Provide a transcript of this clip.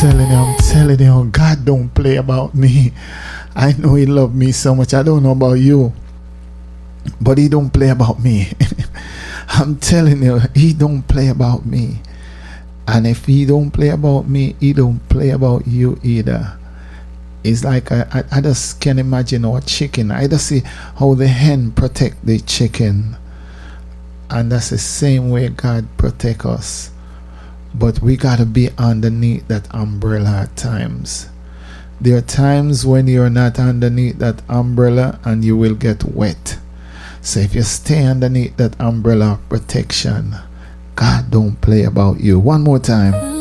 I'm telling you, God don't play about me. I know He loves me so much. I don't know about you, but He don't play about me. I'm telling you, He don't play about me. And if He don't play about me, He don't play about you either. It's like I just can imagine our chicken. I just see how the hen protect the chicken. And that's the same way God protect us. But we got to be underneath that umbrella at times. There are times when you're not underneath that umbrella and you will get wet. So if you stay underneath that umbrella of protection, God don't play about you. One more time.